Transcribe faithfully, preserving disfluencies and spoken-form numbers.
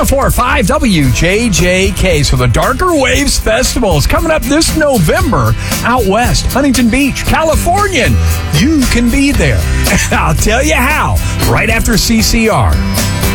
oh four point five W J J K. So the Darker Waves Festival is coming up this November out west, Huntington Beach, California. You can be there. I'll tell you how right after C C R.